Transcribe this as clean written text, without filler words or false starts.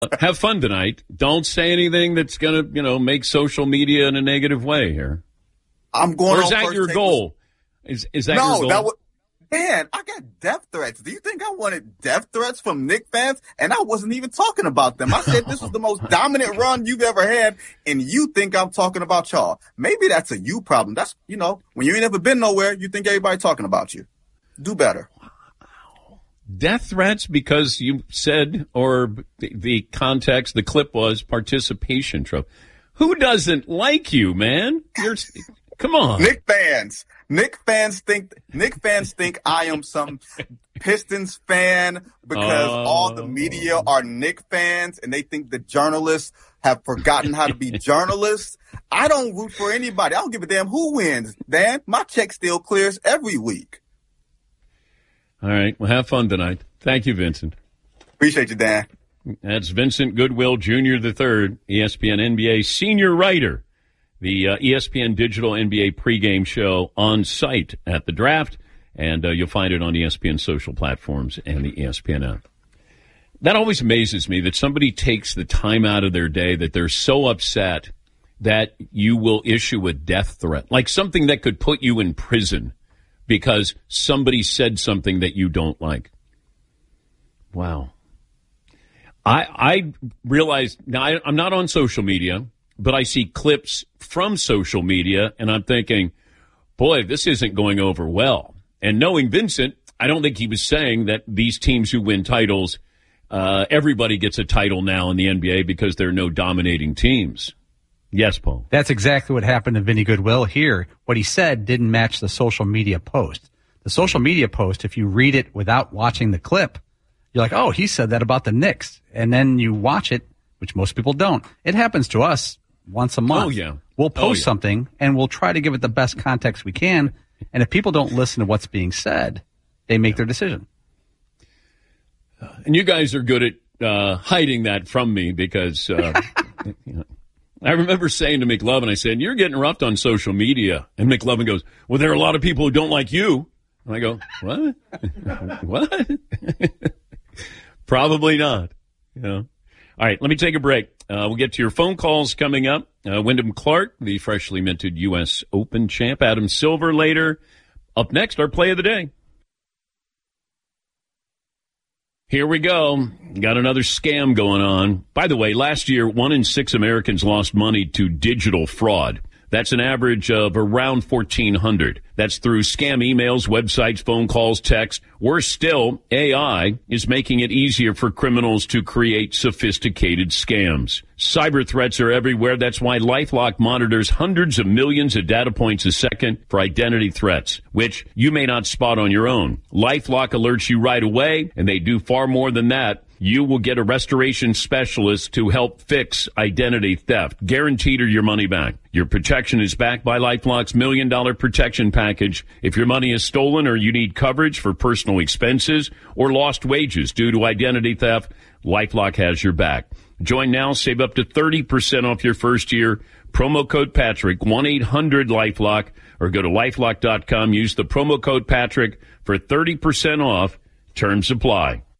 Have fun tonight. Don't say anything that's going to, make social media in a negative way here. I'm going. Or is that your goal? Is that your goal? Man, I got death threats. Do you think I wanted death threats from Knicks fans? And I wasn't even talking about them. I said this was the most dominant run you've ever had, and you think I'm talking about y'all. Maybe that's a you problem. That's, when you ain't ever been nowhere, you think everybody talking about you. Do better. Death threats because you said, or the context, the clip was participation trophy. Who doesn't like you, man? Come on. Knicks fans think I am some Pistons fan because all the media are Knicks fans and they think the journalists have forgotten how to be journalists. I don't root for anybody. I don't give a damn who wins, Dan. My check still clears every week. All right. Well, have fun tonight. Thank you, Vincent. Appreciate you, Dan. That's Vincent Goodwill Jr. III, ESPN NBA senior writer. The ESPN Digital NBA pregame show on site at the draft, and you'll find it on ESPN social platforms and the ESPN app. That always amazes me that somebody takes the time out of their day that they're so upset that you will issue a death threat, like something that could put you in prison because somebody said something that you don't like. Wow. I realize, now I'm not on social media, but I see clips from social media, and I'm thinking, boy, this isn't going over well. And knowing Vincent, I don't think he was saying that these teams who win titles, everybody gets a title now in the NBA because there are no dominating teams. Yes, Paul. That's exactly what happened to Vinny Goodwill here. What he said didn't match the social media post. The social media post, if you read it without watching the clip, you're like, oh, he said that about the Knicks. And then you watch it, which most people don't. It happens to us once a month. Oh, yeah. We'll post something, and we'll try to give it the best context we can. And if people don't listen to what's being said, they make their decision. And you guys are good at hiding that from me because I remember saying to McLovin, I said, you're getting roughed on social media. And McLovin goes, well, there are a lot of people who don't like you. And I go, what? What? Probably not. All right, let me take a break. We'll get to your phone calls coming up. Wyndham Clark, the freshly minted U.S. Open champ. Adam Silver later. Up next, our play of the day. Here we go. Got another scam going on. By the way, last year, 1 in 6 Americans lost money to digital fraud. That's an average of around 1,400. That's through scam emails, websites, phone calls, text. Worse still, AI is making it easier for criminals to create sophisticated scams. Cyber threats are everywhere. That's why LifeLock monitors hundreds of millions of data points a second for identity threats, which you may not spot on your own. LifeLock alerts you right away, and they do far more than that. You will get a restoration specialist to help fix identity theft, guaranteed or your money back. Your protection is backed by LifeLock's $1 million protection package. If your money is stolen or you need coverage for personal expenses or lost wages due to identity theft, LifeLock has your back. Join now, save up to 30% off your first year. Promo code Patrick, 1-800-LifeLock, or go to LifeLock.com. Use the promo code Patrick for 30% off. Terms apply.